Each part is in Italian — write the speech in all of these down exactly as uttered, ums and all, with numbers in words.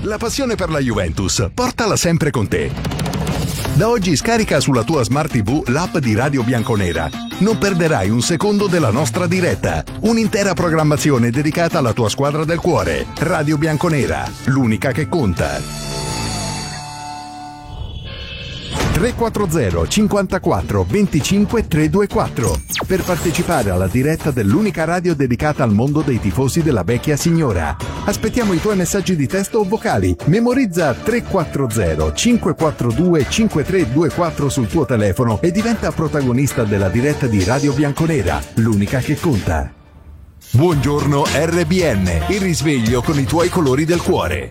La passione per la Juventus, portala sempre con te. Da oggi scarica sulla tua Smart ti vu l'app di Radio Bianconera. Non perderai un secondo della nostra diretta. Un'intera programmazione dedicata alla tua squadra del cuore. Radio Bianconera, l'unica che conta. tre quattro zero cinquantaquattro venticinque trecentoventiquattro per partecipare alla diretta dell'unica radio dedicata al mondo dei tifosi della vecchia signora. Aspettiamo i tuoi messaggi di testo o vocali. Memorizza tre quattro zero cinque quattro due cinque tre due quattro sul tuo telefono e diventa protagonista della diretta di Radio Bianconera, l'unica che conta. Buongiorno R B N, il risveglio con i tuoi colori del cuore.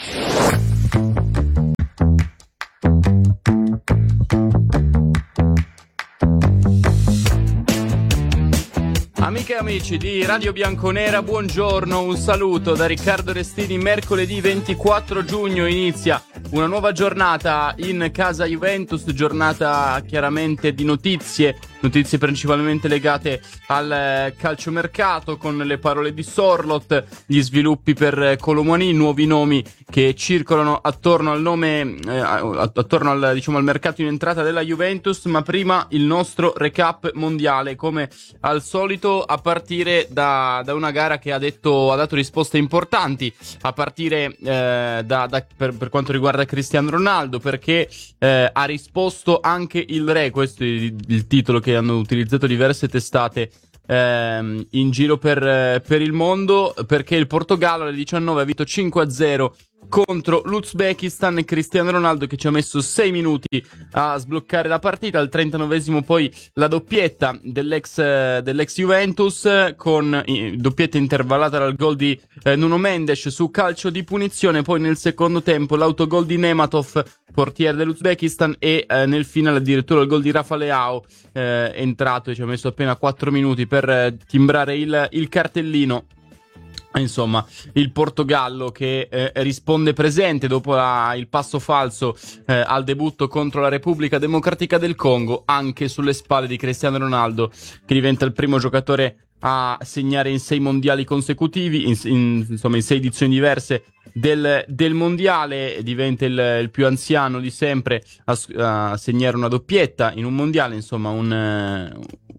Amiche e amici di Radio Bianconera, buongiorno, un saluto da Riccardo Restini. Mercoledì ventiquattro giugno inizia una nuova giornata in casa Juventus, giornata chiaramente di notizie, notizie principalmente legate al calciomercato, con le parole di Sorloth, gli sviluppi per Colomani, nuovi nomi che circolano attorno al nome, eh, attorno al, diciamo, al mercato in entrata della Juventus. Ma prima il nostro recap mondiale, come al solito, a partire da, da una gara che ha detto ha dato risposte importanti, a partire eh, da, da per, per quanto riguarda Cristiano Ronaldo, perché eh, ha risposto anche il re, questo è il, il titolo che hanno utilizzato diverse testate ehm, in giro per, per il mondo, perché il Portogallo alle diciannove ha vinto cinque a zero contro l'Uzbekistan, e Cristiano Ronaldo, che ci ha messo sei minuti a sbloccare la partita. Al trentanovesimo poi la doppietta dell'ex, dell'ex Juventus, con eh, doppietta intervallata dal gol di eh, Nuno Mendes su calcio di punizione. Poi nel secondo tempo l'autogol di Nematov, portiere dell'Uzbekistan, e eh, nel finale addirittura il gol di Rafa Leao, eh, entrato e ci ha messo appena quattro minuti per eh, timbrare il, il cartellino. Insomma, il Portogallo che eh, risponde presente dopo la, il passo falso eh, al debutto contro la Repubblica Democratica del Congo, anche sulle spalle di Cristiano Ronaldo, che diventa il primo giocatore a segnare in sei mondiali consecutivi, in, in, insomma in sei edizioni diverse del, del mondiale. Diventa il, il più anziano di sempre a, a segnare una doppietta in un mondiale. Insomma, un...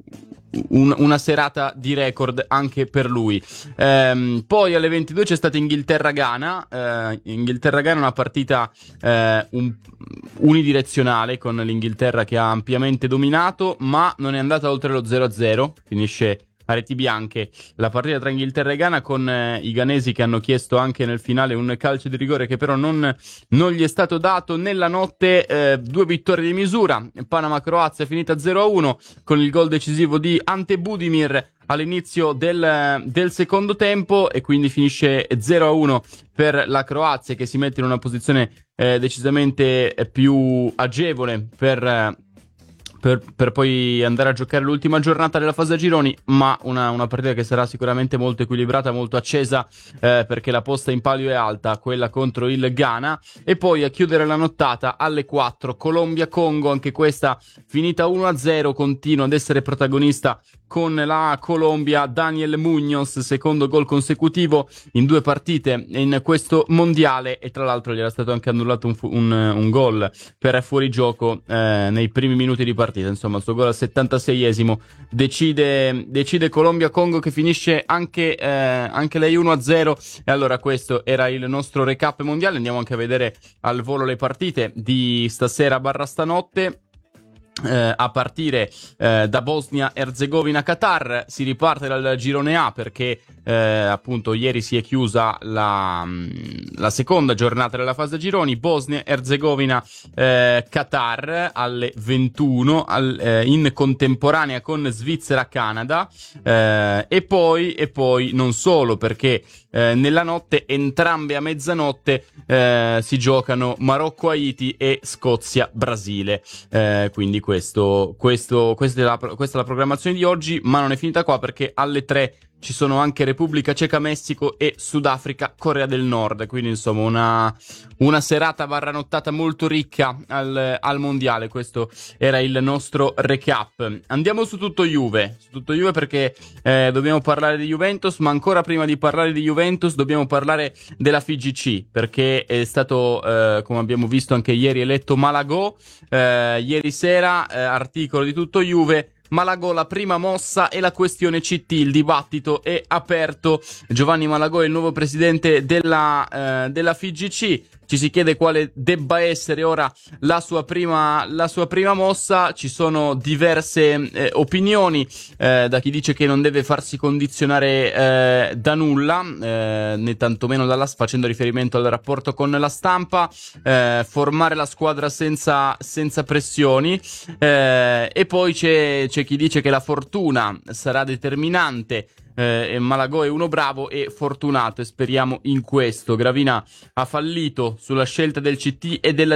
Un, una serata di record anche per lui. Ehm, poi alle ventidue c'è stata Inghilterra-Ghana. eh, Inghilterra-Ghana, una partita eh, un, unidirezionale, con l'Inghilterra che ha ampiamente dominato, ma non è andata oltre lo zero a zero, finisce a reti bianche la partita tra Inghilterra e Ghana, con eh, i ghanesi che hanno chiesto anche nel finale un calcio di rigore che però non, non gli è stato dato. Nella notte eh, due vittorie di misura. Panama-Croazia è finita zero a uno con il gol decisivo di Ante Budimir all'inizio del, del secondo tempo, e quindi finisce zero a uno per la Croazia, che si mette in una posizione eh, decisamente più agevole per... Eh, Per, per poi andare a giocare l'ultima giornata della fase a gironi, ma una, una partita che sarà sicuramente molto equilibrata, molto accesa, eh, perché la posta in palio è alta, quella contro il Ghana. E poi a chiudere la nottata alle quattro Colombia-Congo, anche questa finita uno a zero, continua ad essere protagonista con la Colombia Daniel Muñoz, secondo gol consecutivo in due partite in questo mondiale, e tra l'altro gli era stato anche annullato un, un, un gol per fuorigioco eh, nei primi minuti di partita. Insomma, il suo gol al settantaseiesimo decide, decide Colombia-Congo, che finisce anche, eh, anche lei uno a zero. E allora questo era il nostro recap mondiale. Andiamo anche a vedere al volo le partite di stasera barra stanotte. Eh, a partire eh, da Bosnia-Erzegovina-Qatar. Si riparte dal girone A, perché eh, appunto ieri si è chiusa la, la seconda giornata della fase a gironi. Bosnia-Erzegovina-Qatar eh, alle ventuno al, eh, in contemporanea con Svizzera-Canada, eh, e poi e poi non solo, perché eh, nella notte, entrambe a mezzanotte, eh, si giocano Marocco-Haiti e Scozia-Brasile. Eh, quindi questo, questo, questa, è la, questa è la programmazione di oggi, ma non è finita qua, perché alle tre ci sono anche Repubblica Ceca, Messico e Sudafrica, Corea del Nord, quindi insomma una, una serata barra nottata molto ricca al, al mondiale. Questo era il nostro recap. Andiamo su tutto Juve, su tutto Juve perché eh, dobbiamo parlare di Juventus, ma ancora prima di parlare di Juventus dobbiamo parlare della F G C, perché è stato, eh, come abbiamo visto anche ieri, eletto Malagò, eh, ieri sera, eh, articolo di tutto Juve, Malagò la prima mossa e la questione C T, il dibattito è aperto. Giovanni Malagò è il nuovo presidente della, eh, della F G C. Ci si chiede quale debba essere ora la sua prima, la sua prima mossa. Ci sono diverse eh, opinioni, eh, da chi dice che non deve farsi condizionare eh, da nulla, eh, né tantomeno dalla, facendo riferimento al rapporto con la stampa, eh, formare la squadra senza, senza pressioni, eh, e poi c'è, c'è chi dice che la fortuna sarà determinante. Eh, Malagò è uno bravo e fortunato e speriamo in questo. Gravina ha fallito sulla scelta del C T e della